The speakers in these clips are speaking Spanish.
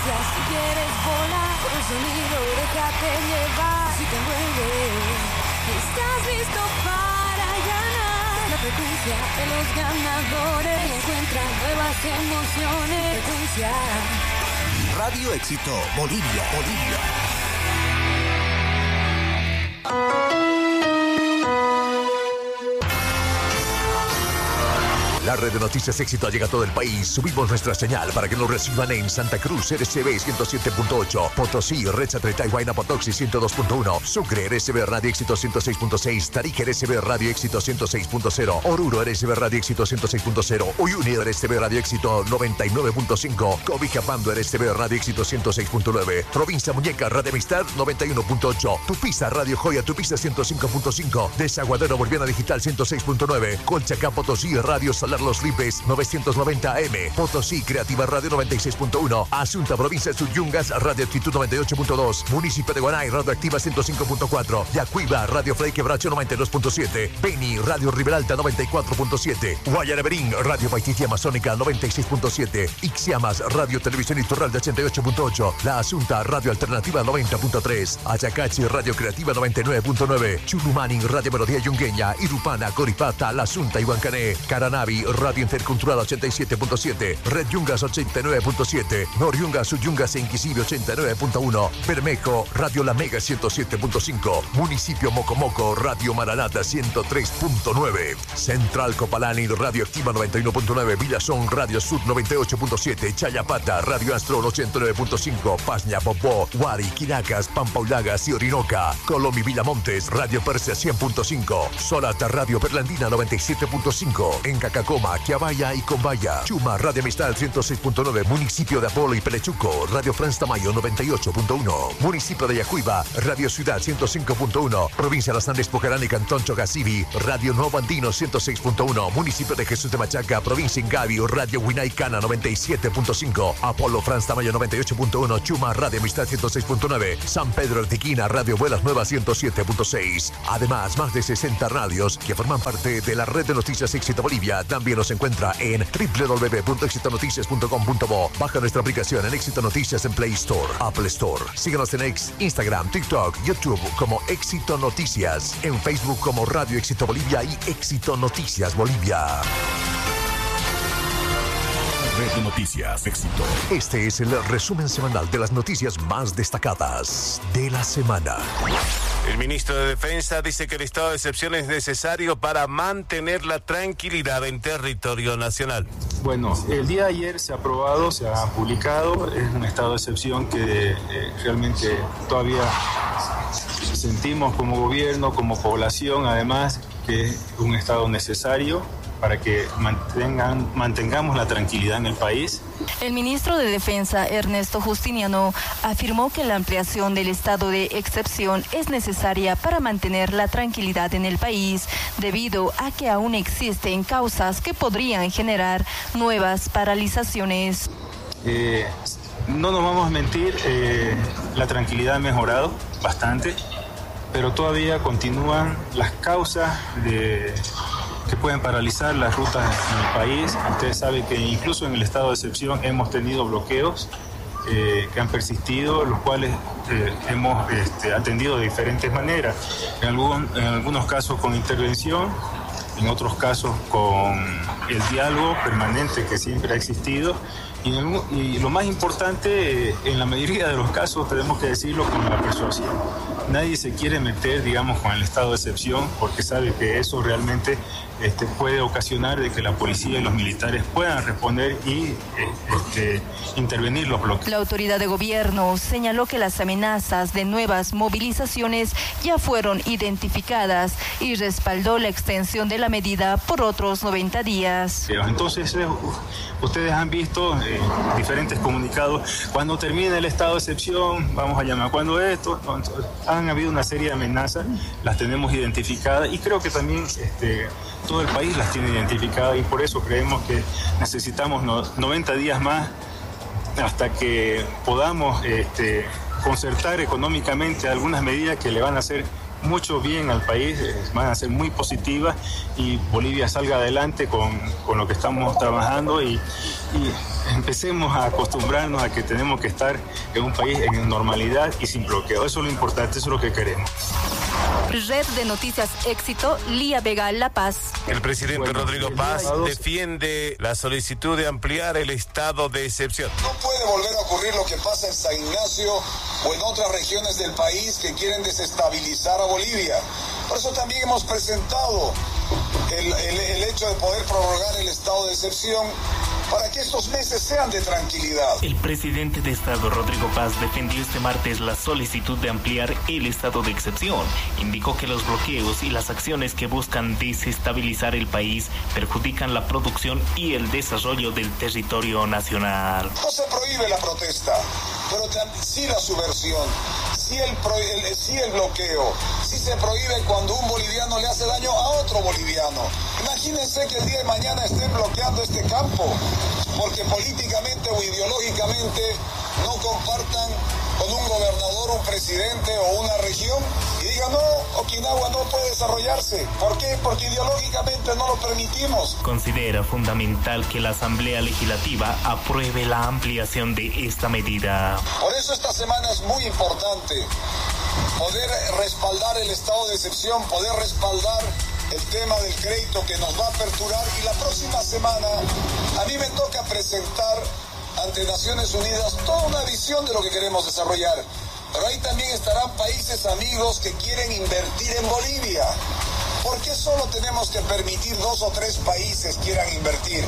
frecuencia. Si quieres volar por el sonido, déjate llevar. Si te envuelve, estás listo para ganar. La frecuencia de los ganadores. Encuentra nuevas emociones. Frecuencia. Radio Éxito Bolivia. La red de noticias Éxito llega a todo el país. Subimos nuestra señal para que nos reciban en Santa Cruz, RCB 107.8, Potosí, Red Satelital Huayna Potoxi 102.1, Sucre, RCB Radio Éxito 106.6, Tarija, RCB Radio Éxito 106.0, Oruro, RCB Radio Éxito 106.0, Uyuni, RCB Radio Éxito 99.5, Cobijapando, RCB Radio Éxito 106.9, Provincia Muñeca, Radio Amistad 91.8, Tupiza, Radio Joya, Tupiza 105.5, Desaguadero Boliviana Digital 106.9, Colchacá, Potosí, Radio Solar Los Lipes 990 AM, Potosí Creativa Radio 96.1, Asunta Provincia Suyungas Radio Actitud 98.2, Municipio de Guanay Radio Activa 105.4, Yacuiba Radio Frei Quebracho 92.7, Beni Radio Riberalta 94.7, Guayaraberín Radio Paititi Amazónica 96.7, Ixiamas Radio Televisión Iturralde 88.8, La Asunta Radio Alternativa 90.3, Ayacachi Radio Creativa 99.9, Chulumanin Radio Melodía Yungueña, Irupana, Coripata, La Asunta y Huancané, Caranavi Radio Intercultural 87.7, Red Yungas 89.7, Noriungas, Suyungas e Inquisible 89.1, Bermejo Radio La Mega 107.5, Municipio Mocomoco Radio Maranata 103.9, Central Copalani Radio Activa 91.9, Villazón Radio Sud 98.7, Chayapata Radio Astro 89.5, Paña Popó, Huari, Quinacas, Pampaulagas y Orinoca, Colomi Villamontes Radio Persia 100.5, Solata Radio Perlandina 97.5, en Cacacoma, Quiabaya y Combaya, Chuma Radio Amistad 106.9, Municipio de Apolo y Pelechuco, Radio Franz Tamayo 98.1, Municipio de Yacuiba, Radio Ciudad 105.1, Provincia de Las Andes, Pocarán y Cantón Chocasibi, Radio Nuevo Andino 106.1, Municipio de Jesús de Machaca, Provincia Ingavi, Radio Huinaicana 97.5, Apolo Franz Tamayo 98.1, Chuma Radio Amistad 106.9, San Pedro Artiquina, Radio Vuelas Nuevas 107.6. Además, más de 60 radios que forman parte de la red de noticias Éxito Bolivia. También nos encuentra en www.exitonoticias.com.bo. Baja nuestra aplicación en Éxito Noticias en Play Store, Apple Store. Síguenos en Instagram, TikTok, YouTube como Éxito Noticias. En Facebook como Radio Éxito Bolivia y Éxito Noticias Bolivia. Red de Noticias Éxito. Este es el resumen semanal de las noticias más destacadas de la semana. El ministro de Defensa dice que el estado de excepción es necesario para mantener la tranquilidad en territorio nacional. Bueno, el día de ayer se ha aprobado, se ha publicado, es un estado de excepción que realmente todavía sentimos como gobierno, como población, además, que es un estado necesario para que mantengamos la tranquilidad en el país. El ministro de Defensa, Ernesto Justiniano, afirmó que la ampliación del estado de excepción es necesaria para mantener la tranquilidad en el país, debido a que aún existen causas que podrían generar nuevas paralizaciones. No nos vamos a mentir, la tranquilidad ha mejorado bastante, pero todavía continúan las causas que pueden paralizar las rutas en el país. Ustedes saben que incluso en el estado de excepción hemos tenido bloqueos que han persistido, los cuales hemos atendido de diferentes maneras. En algunos casos con intervención, en otros casos con el diálogo permanente que siempre ha existido. Y lo más importante, en la mayoría de los casos, tenemos que decirlo, con la persuasión. Nadie se quiere meter, digamos, con el estado de excepción, porque sabe que eso realmente puede ocasionar de que la policía y los militares puedan responder y intervenir los bloques. La autoridad de gobierno señaló que las amenazas de nuevas movilizaciones ya fueron identificadas y respaldó la extensión de la medida por otros 90 días. Entonces, ustedes han visto diferentes comunicados. Cuando termine el estado de excepción, vamos a llamar. Cuando esto, han habido una serie de amenazas, las tenemos identificadas y creo que también todo el país las tiene identificadas y por eso creemos que necesitamos 90 días más hasta que podamos concertar económicamente algunas medidas que le van a hacer mucho bien al país, van a ser muy positivas y Bolivia salga adelante con lo que estamos trabajando y empecemos a acostumbrarnos a que tenemos que estar en un país en normalidad y sin bloqueo. Eso es lo importante, eso es lo que queremos. Red de Noticias Éxito, Lía Vega, La Paz. El presidente Rodrigo Paz defiende la solicitud de ampliar el estado de excepción. No puede volver a ocurrir lo que pasa en San Ignacio o en otras regiones del país que quieren desestabilizar a Bolivia. Por eso también hemos presentado el hecho de poder prorrogar el estado de excepción para que estos meses sean de tranquilidad. El presidente de Estado, Rodrigo Paz, defendió este martes la solicitud de ampliar el estado de excepción. Indicó que los bloqueos y las acciones que buscan desestabilizar el país perjudican la producción y el desarrollo del territorio nacional. No se prohíbe la protesta, pero sí la subversión, sí el bloqueo, sí se prohíbe cuando un boliviano le hace daño a otro boliviano. Imagínense que el día de mañana estén bloqueando este campo porque políticamente o ideológicamente no compartan con un gobernador, un presidente o una región y digan no, Okinawa no puede desarrollarse. ¿Por qué? Porque ideológicamente no lo permitimos. Considera fundamental que la Asamblea Legislativa apruebe la ampliación de esta medida. Por eso esta semana es muy importante poder respaldar el estado de excepción, poder respaldar el tema del crédito que nos va a aperturar y la próxima semana a mí me toca presentar ante Naciones Unidas toda una visión de lo que queremos desarrollar. Pero ahí también estarán países amigos que quieren invertir en Bolivia. ¿Por qué solo tenemos que permitir 2 o 3 países quieran invertir?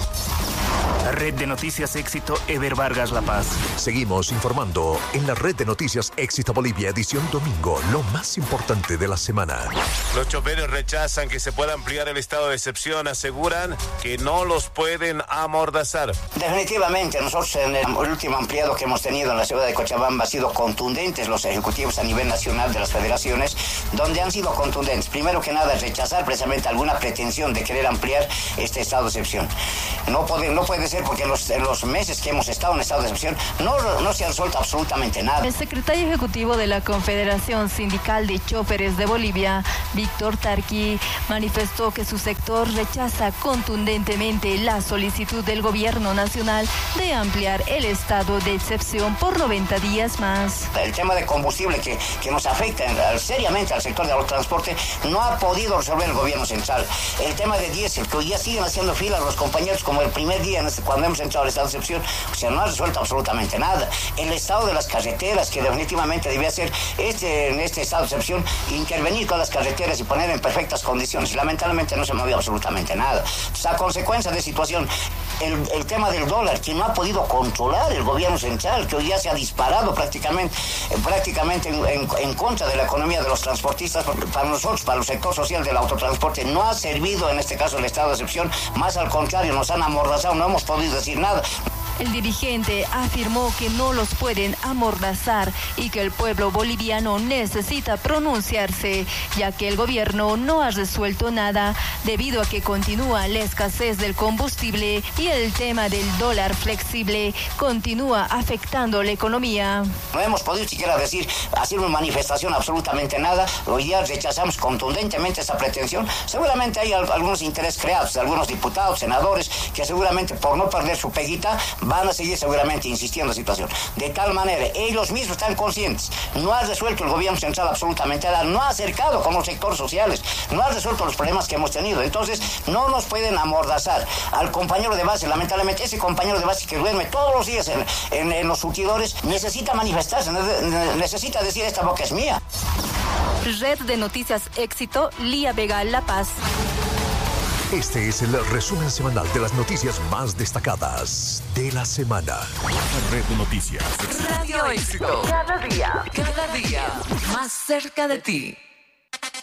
Red de Noticias Éxito, Ever Vargas, La Paz. Seguimos informando en la Red de Noticias Éxito Bolivia, edición domingo, lo más importante de la semana. Los choferes rechazan que se pueda ampliar el estado de excepción, aseguran que no los pueden amordazar. Definitivamente, nosotros en el último ampliado que hemos tenido en la ciudad de Cochabamba han sido contundentes los ejecutivos a nivel nacional de las federaciones, donde han sido contundentes. Primero que nada, rechazar precisamente alguna pretensión de querer ampliar este estado de excepción. No puede ser porque en los meses que hemos estado en estado de excepción no se ha resuelto absolutamente nada. El secretario ejecutivo de la Confederación Sindical de Choferes de Bolivia, Víctor Tarqui, manifestó que su sector rechaza contundentemente la solicitud del gobierno nacional de ampliar el estado de excepción por 90 días más. El tema de combustible que nos afecta seriamente al sector del transporte no ha podido resolver el gobierno central. El tema de diésel, que hoy ya siguen haciendo filas los compañeros como el primer día cuando hemos entrado al estado de excepción, o sea, no ha resuelto absolutamente nada. El estado de las carreteras, que definitivamente debía ser en este estado de excepción, intervenir con las carreteras y poner en perfectas condiciones. Lamentablemente no se movió absolutamente nada. Entonces, a consecuencia de situación, el tema del dólar, que no ha podido controlar el gobierno central, que hoy ya se ha disparado prácticamente en contra de la economía de los transportistas. Para nosotros, para el sector social del autotransporte, no ha servido en este caso el estado de excepción, más al contrario, nos han amordazado, no hemos podido decir nada. El dirigente afirmó que no los pueden amordazar y que el pueblo boliviano necesita pronunciarse, ya que el gobierno no ha resuelto nada debido a que continúa la escasez del combustible y el tema del dólar flexible continúa afectando la economía. No hemos podido siquiera hacer una manifestación, absolutamente nada. Hoy día rechazamos contundentemente esa pretensión. Seguramente hay algunos intereses creados de algunos diputados, senadores, que seguramente por no perder su peguita van a seguir seguramente insistiendo en la situación. De tal manera, ellos mismos están conscientes. No ha resuelto el gobierno central absolutamente nada, no ha acercado con los sectores sociales, no ha resuelto los problemas que hemos tenido. Entonces, no nos pueden amordazar. Al compañero de base, lamentablemente, ese compañero de base que duerme todos los días en los surtidores, necesita manifestarse, necesita decir: esta boca es mía. Red de Noticias Éxito, Lía Vega, La Paz. Este es el resumen semanal de las noticias más destacadas de la semana. Red de Noticias. Radio Éxito. Cada día más cerca de ti.